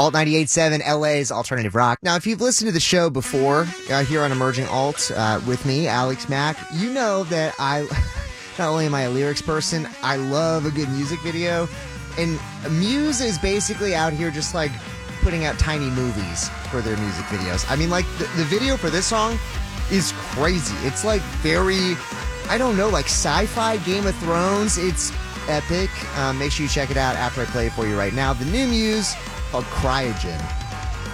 Alt 98.7, LA's Alternative Rock. Now, if you've listened to the show before here on Emerging Alt with me, Alex Mack, you know that not only am I a lyrics person, I love a good music video. And Muse is basically out here just like putting out tiny movies for their music videos. I mean, like the video for this song is crazy. It's like very, I don't know, like sci-fi Game of Thrones. It's epic. Make sure you check it out after I play it for you right now. The new Muse called Cryogen.